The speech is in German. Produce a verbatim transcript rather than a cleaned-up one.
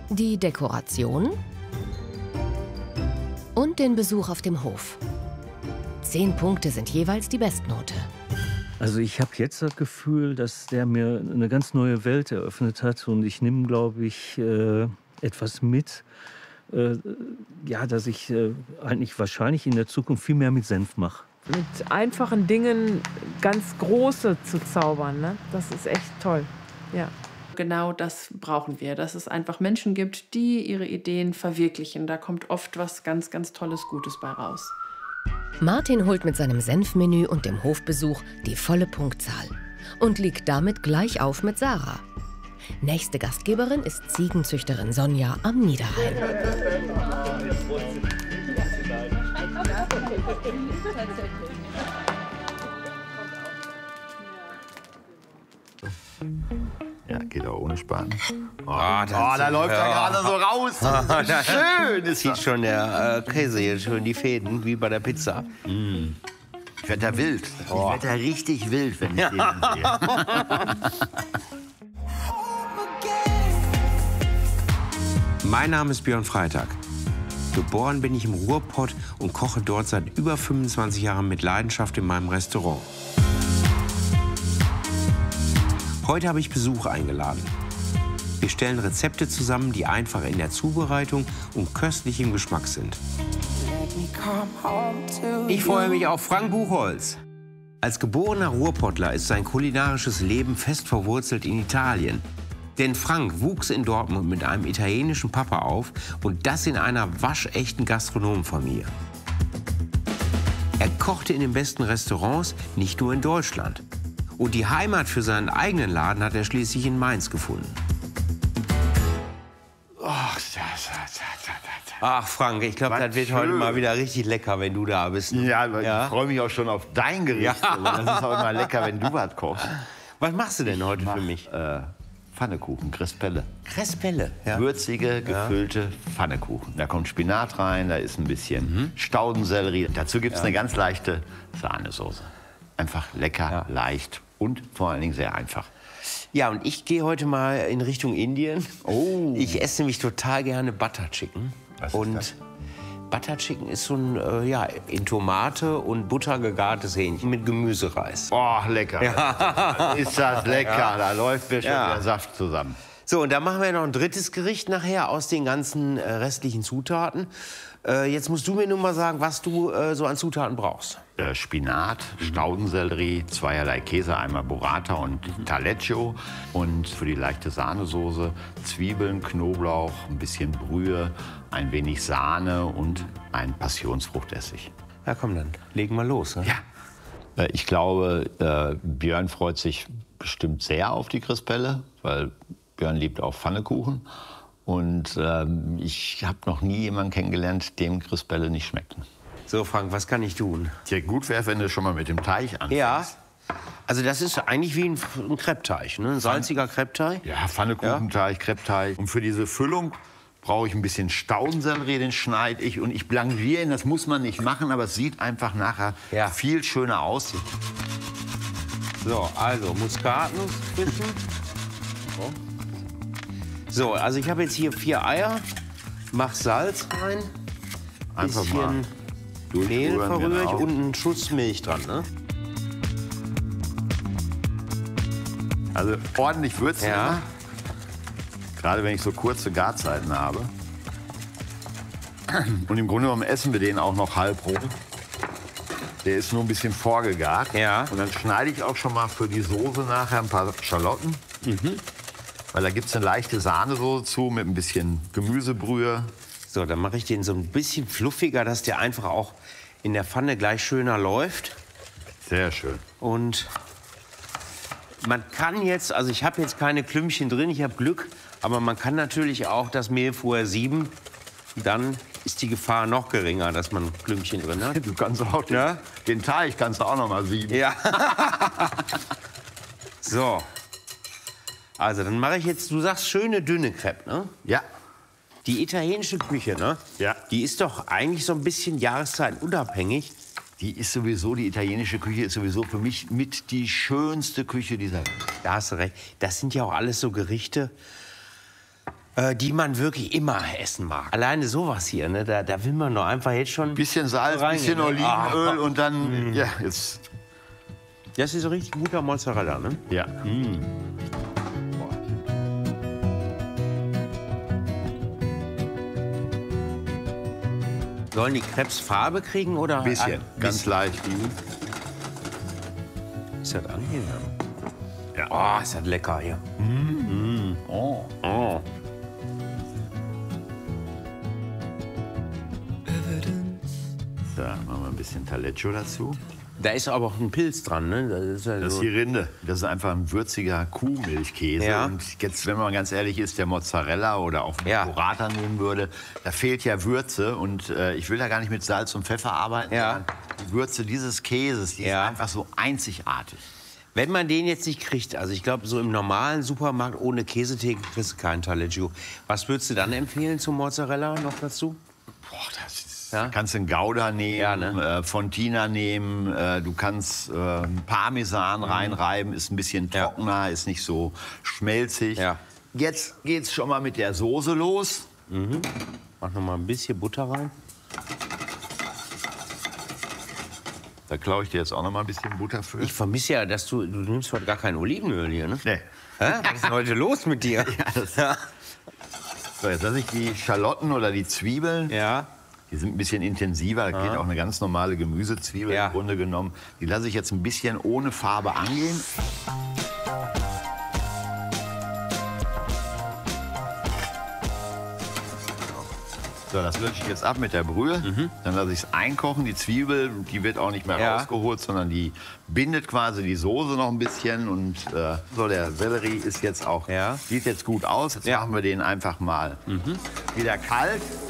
die Dekoration und den Besuch auf dem Hof. Zehn Punkte sind jeweils die Bestnote. Also ich habe jetzt das Gefühl, dass der mir eine ganz neue Welt eröffnet hat. Und ich nehme, glaube ich, äh, etwas mit, äh, ja, dass ich äh, eigentlich wahrscheinlich in der Zukunft viel mehr mit Senf mache. Mit einfachen Dingen ganz große zu zaubern, ne? Das ist echt toll. Ja. Genau das brauchen wir, dass es einfach Menschen gibt, die ihre Ideen verwirklichen. Da kommt oft was ganz, ganz Tolles, Gutes bei raus. Martin holt mit seinem Senfmenü und dem Hofbesuch die volle Punktzahl und liegt damit gleich auf mit Sarah. Nächste Gastgeberin ist Ziegenzüchterin Sonja am Niederrhein. Ja, geht auch ohne Sparen. Oh, Oh, oh da läuft er gerade so raus. Das ist schön. Das zieht schon der äh, Käse hier schön die Fäden, wie bei der Pizza. Mm. Ich werde da wild. Oh. Ich werde da richtig wild, wenn ich den sehe. Mein Name ist Björn Freitag. Geboren bin ich im Ruhrpott und koche dort seit über fünfundzwanzig Jahren mit Leidenschaft in meinem Restaurant. Heute habe ich Besuch eingeladen. Wir stellen Rezepte zusammen, die einfach in der Zubereitung und köstlich im Geschmack sind. Ich freue mich auf Frank Buchholz. Als geborener Ruhrpottler ist sein kulinarisches Leben fest verwurzelt in Italien. Denn Frank wuchs in Dortmund mit einem italienischen Papa auf und das in einer waschechten Gastronomenfamilie. Er kochte in den besten Restaurants, nicht nur in Deutschland. Und die Heimat für seinen eigenen Laden hat er schließlich in Mainz gefunden. Ach, Frank, ich glaube, das wird schön. heute mal wieder richtig lecker, wenn du da bist. Ja, aber Ja? ich freue mich auch schon auf dein Gericht. Ja. Also, das ist auch immer lecker, wenn du was kochst. Was machst du denn heute für mich? Äh, Pfannekuchen, Crespelle. Crespelle, ja. Würzige, gefüllte Pfannekuchen. Da kommt Spinat rein, da ist ein bisschen mhm. Staudensellerie. Dazu gibt es Ja. eine ganz leichte Sahnesoße. Einfach lecker, Ja. leicht und vor allen Dingen sehr einfach. Ja, und ich gehe heute mal in Richtung Indien. Oh. Ich esse nämlich total gerne Butter Chicken. Was ist und das? Butter Chicken ist so ein, äh, ja, in Tomate und Butter gegartes Hähnchen mit Gemüsereis. Oh, lecker. Ja. Ist das lecker. Ja. Da läuft mir schon Ja. der Saft zusammen. So, und dann machen wir noch ein drittes Gericht nachher aus den ganzen äh, restlichen Zutaten. Äh, jetzt musst du mir nun mal sagen, was du äh, so an Zutaten brauchst. Äh, Spinat, Staudensellerie, zweierlei Käse, einmal Burrata und Taleggio. Und für die leichte Sahnesoße Zwiebeln, Knoblauch, ein bisschen Brühe, ein wenig Sahne und ein Passionsfruchtessig. Ja, komm dann, legen wir los. Ne? Ja. Äh, Ich glaube, äh, Björn freut sich bestimmt sehr auf die Crispelle, weil Björn liebt auch Pfannekuchen. Und ähm, ich habe noch nie jemanden kennengelernt, dem Crispelle nicht schmecken. So, Frank, was kann ich tun? Ja, gut wäre, wenn du schon mal mit dem Teig anfängst. Ja, also das ist eigentlich wie ein, ein Kreppteig, ne? Ein salziger Kreppteig. Ja, Pfannekuchenteig, Kreppteig. Und für diese Füllung brauche ich ein bisschen Staudensellerie, den schneide ich. Und ich blanchiere ihn, das muss man nicht machen, aber es sieht einfach nachher Ja. viel schöner aus. So, also Muskatnuss bisschen. So, also ich habe jetzt hier vier Eier, mach Salz rein, Einfach bisschen mal Mehl durchrühren, verrühre ich genau. und einen Schuss Milch dran, ne? Also ordentlich würzen Ja. immer. Gerade wenn ich so kurze Garzeiten habe. Und im Grunde genommen essen wir den auch noch halb roh. Der ist nur ein bisschen vorgegart. Ja. Und dann schneide ich auch schon mal für die Soße nachher ein paar Schalotten. Mhm. Weil da gibt es eine leichte Sahnesoße zu mit ein bisschen Gemüsebrühe. So, dann mache ich den so ein bisschen fluffiger, dass der einfach auch in der Pfanne gleich schöner läuft. Sehr schön. Und man kann jetzt, also ich habe jetzt keine Klümpchen drin, ich habe Glück, aber man kann natürlich auch das Mehl vorher sieben. Dann ist die Gefahr noch geringer, dass man Klümpchen drin hat. Du kannst auch den, Ja? den Teig kannst du auch noch mal sieben. Ja. So. Also, dann mache ich jetzt, du sagst, schöne dünne Crepe, ne? Ja. Die italienische Küche, ne? Ja. Die ist doch eigentlich so ein bisschen jahreszeitenunabhängig. Die ist sowieso, die italienische Küche ist sowieso für mich mit die schönste Küche dieser Welt. Da hast du recht. Das sind ja auch alles so Gerichte. Äh, die man wirklich immer essen mag. Alleine sowas hier, ne? da, da will man doch einfach jetzt schon... Bisschen Salz, bisschen ne? Olivenöl Ah. und dann, ja, jetzt... Das ist so richtig guter Mozzarella, ne? Ja. Mm. Sollen die Crepes Farbe kriegen oder? Ein bisschen, Ah, ganz bisschen. leicht. Ist das angenehm? Ja. Oh, ist das lecker hier. Mm. Oh. Oh. So, machen wir ein bisschen Taleggio dazu. Da ist aber auch ein Pilz dran, ne? Das ist, ja Das ist so. die Rinde. Das ist einfach ein würziger Kuhmilchkäse. Ja. Und jetzt, wenn man ganz ehrlich ist, der Mozzarella oder auch Ja. Burrata nehmen würde, da fehlt ja Würze. Und äh, ich will da gar nicht mit Salz und Pfeffer arbeiten. Ja. sondern Die Würze dieses Käses, die Ja. ist einfach so einzigartig. Wenn man den jetzt nicht kriegt, also ich glaube, so im normalen Supermarkt ohne Käsetheke kriegst du keinen Taleggio. Was würdest du dann empfehlen zum Mozzarella noch dazu? Boah, das ist, Ja. Du kannst einen Gouda nehmen, Ja, ne? äh, Fontina nehmen, äh, du kannst äh, Parmesan reinreiben, ist ein bisschen Mhm. Ja. trockener, ist nicht so schmelzig. Ja. Jetzt geht's schon mal mit der Soße los. Mach noch mal ein bisschen Butter rein. Da klaue ich dir jetzt auch noch mal ein bisschen Butter für. Ich vermisse ja, dass du, du nimmst heute gar kein Olivenöl hier, ne? Nee. Hä? Was ist denn heute los mit dir? Ja. So, jetzt lasse ich die Schalotten oder die Zwiebeln. Ja. Die sind ein bisschen intensiver. Da geht auch eine ganz normale Gemüsezwiebel Ja. im Grunde genommen. Die lasse ich jetzt ein bisschen ohne Farbe angehen. So, das lösche ich jetzt ab mit der Brühe. Dann lasse ich es einkochen. Die Zwiebel, die wird auch nicht mehr Ja. rausgeholt, sondern die bindet quasi die Soße noch ein bisschen. Und äh, so, der Sellerie ist jetzt auch, Ja. sieht jetzt gut aus. Jetzt Ja. machen wir den einfach mal wieder kalt.